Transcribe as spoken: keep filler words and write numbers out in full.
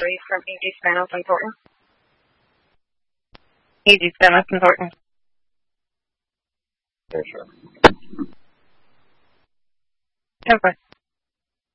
Bree from E G Spanos and Thornton. E G Spanos and Thornton. Yeah, sure. Okay.